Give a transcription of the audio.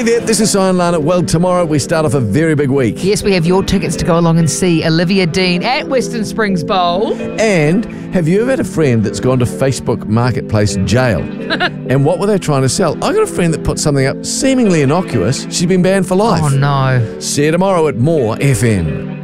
Hey there, this is Sion Lana. Well, tomorrow we start off a very big week. Yes, we have your tickets to go along and see Olivia Dean at Western Springs Bowl. And have you ever had a friend that's gone to Facebook Marketplace jail? And what were they trying to sell? I got a friend that put something up seemingly innocuous. She's been banned for life. Oh, no. See you tomorrow at More FM.